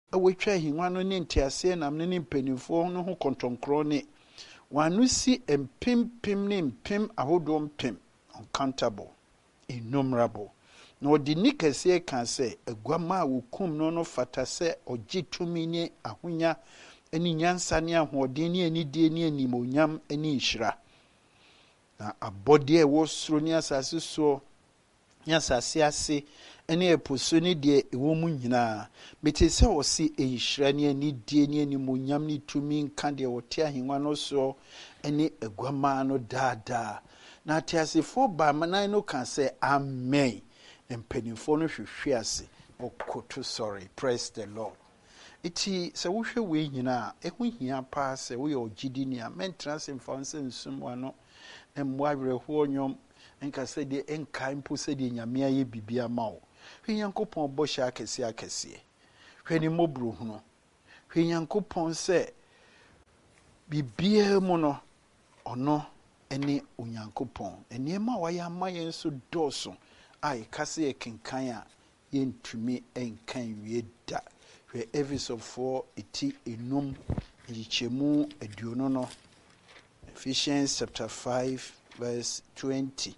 awetwa ahengua no ne ntease nam ne mpanimfoɔ no ho kɔntɔnkorɔ ne wano si mpempem ne mpem ahodoɔ mpem uncountable, innumerable. Na ɔde ni kɛseɛ ka sɛ aguama a wɔkum no fata sɛ ɔgye tumi ne ahonya ne nyansa ne ahoɔden ne anidie ne animonyam ne nhyira. Na abɔdeɛ a ɛwɔ soro ne asase soɔ ne asase ase ne ɛpo so ne deɛ ɛwɔ mu nyinaa, mete sɛ ɔse nhyira ne anidie ne animonyam ne tumi nka deɛ ɔte ahengua no soɔ ne aguama no daadaa. Na ateasefoɔ baamanan no ka sɛ amen. Mpanimfoɔ no hwehwe ase ɔkoto sɔre. Praise the Lord. Iti sɛ wohwɛ wei nyinaa ɛho hia paa sɛ woyɛ ɔgyidini a mɛntena sɛ mfa wo sɛ nsum wano mmoa awerɛhoɔ nnwom nka sɛ deɛ ɛnkae mpo sɛ deɛ Nyame ayɛ biribi ama wo. Hwɛ Nyankopɔn bɔhyɛ akɛseɛ akɛseɛ. Hwɛ ne mmɔborɔhunu. Hwɛ Nyankopɔn sɛ biribiara mu no ɔno ne Onyankopɔn. Nneɛma a wayɛ ama yɛn nso dɔɔso a yɛka sɛ yɛkenkan a yɛntumi nkan wie da. Hwɛ Efesofoɔ eti enum nkyekyɛmu aduonu no. Ephesians chapter 5 verse 20.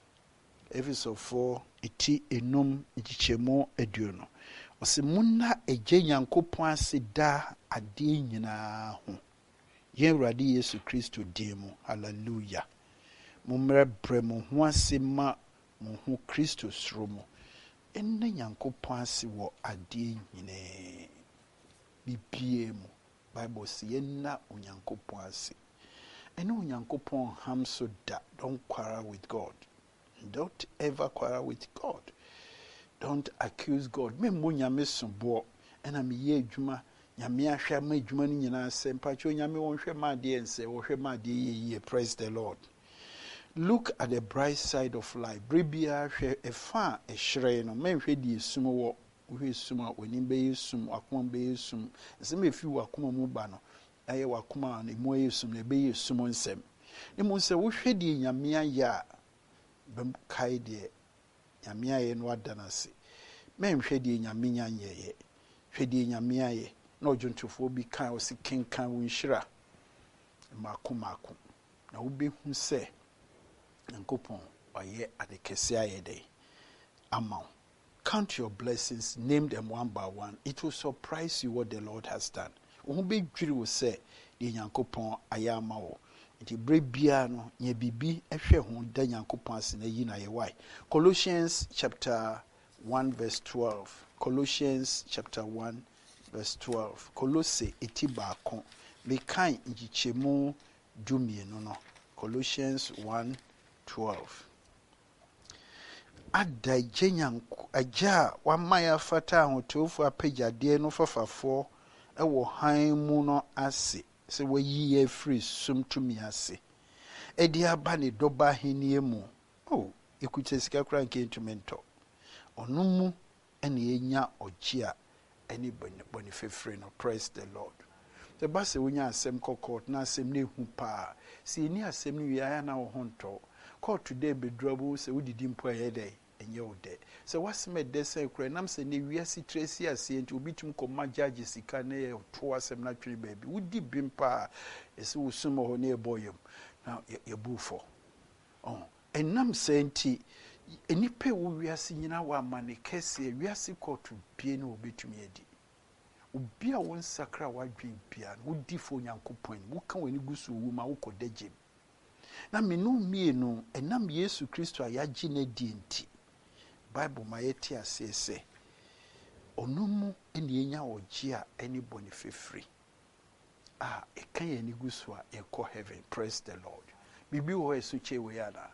Efesofoɔ eti enum nkyekyɛmu aduonu. Ɔsɛ munna agye Nyankopɔn ase daa adeɛ nyinaa ho. Yɛn Awurade Yesu Kristo din mu. Hallelujah. Mummrɛ brɛ mo ho ase ma mo ho Kristo suro mu. Ɛnna Nyankopɔn ase wɔ adeɛ nyinaa. Bibie mu. Bible sɛ yɛnna Onyankopɔn ase. Ɛne Onyankopɔn ham so da. Don't quarrel with God. Don't ever quarrel with God. Don't accuse God. Memmo Nyame soboɔ. Ɛna meyɛ adwuma. Nyame ahwɛ ma adwuma no nyinaa sɛ mpatwɛ Nyame wɔnhwɛ ma adeɛ nsɛ wɔhwɛ ma adeɛ yie. Praise the Lord. Look at the bright side of life. Bribia hwɛ ɛfa a ɛhyerɛn no. Menhwɛ deɛ esum wɔ. Wohwɛ sum a w'anim bɛyɛ sum, wakoma bɛyɛ sum. Nsɛm efi wakoma mu ba no, ɛyɛ wakoma a emu ayɛ sum na ɛbɛyɛ sum nsɛm. Ne mu sɛ wohwɛ deɛ Nyame ayɛ a bɛkae deɛ Nyame ayɛ no ada n'ase. Menhwɛ deɛ Nyame nya nyɛyɛ. Hwɛ deɛ Nyame ayɛ. Na ɔdwontofoɔ bi kan ɔse kenkan wo nhyira maako maako. Na wobɛhu sɛ Nyankopɔn ɔyɛ ade kɛse ayɛ dɛ ama wo. Count your blessings, name them one by one. It will surprise you what the Lord has done. Wo ho bɛdwiri wo sɛ deɛ Nyankopɔn ayɛ ama wo. Nti berɛ biara no nyɛ biribi ɛhwɛ ho da Nyankopɔn ase na yi na yɛwae. Colossians chapter 1 verse 12. Colossians chapter 1 verse 12. Colosse eti baako. Mekan nkyekyɛmu 12 no. Colossians 1:12. Adagye Nyanko agya wama ya fata ahotofo apagyadeɛ no fafafoɔ ɛwɔ han mu no ase sɛ wayi yɛ free sum tumi ase ɛde aba ne dɔba ahenie mu. Oh, ekuta sika kora nke ntumi ntɔ. Ɔno mu ɛna enya ɔgye a ɛne bɔne fefere no. Praise the Lord. The base wonya asɛm kɔkɔɔ na asɛm ne hu paa. Si ni asɛm no wiaya na wo ho ntɔ. Court today bedrobo sɛ wodidi mpo ayɛ dɛ ɛnyɛ wo dɛ. Sɛ wasɛm ɛdɛ sɛ kora nam sɛ ne wiase tresi ase nti obi tum kɔma judge sika ne yɛ to asɛm na twere baabi. Wodi bim paa. Ɛsɛ wo sum hɔ ne ɛbɔ yam. Na yɛbu fɔ. Ɛnam sɛ nti enipa wo wiase nyina wa amane kɛse wiase court bie ne obetumi adi. Obi a won sakra wadwen bia no wodi fo Nyankopɔn wo ka wani gusu wu ma wo kɔdagye. Na menu mienu enam Yesu Kristo ayagye na di nti Bible ma yɛte ase sɛ ɔno mu ene enya ɔgye a ɛne bɔne fefiri a ɛka yɛ ne gusu a ɛkɔ heaven. Praise the Lord. Bibi wo ɛso kye we ada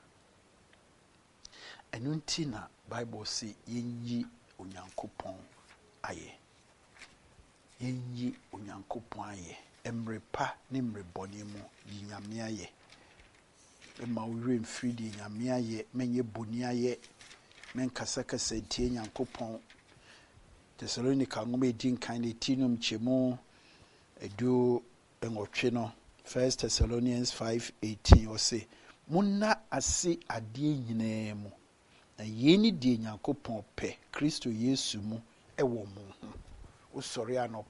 ɛno nti na Bible say yenyi Onyankopɔn ayɛ. Yenyi Onyankopɔn ayɛ. Emre pa ne mre bɔne mu yi Nyame ayɛ. Ema wure mfiri di Nyame ayɛ, menye bɔne ayɛ. Men kasa tie Nyankopɔn. Thessalonica ngoma edi nkan ne tinum chemu edu enwotwe no. 1 Thessalonians 5:18 ɔse munna ase adeɛ nyinaa mu. Na yeni die Nyankopɔn pɛ Kristo Yesu mu ɛwɔ mo ho. Usɔre anɔpa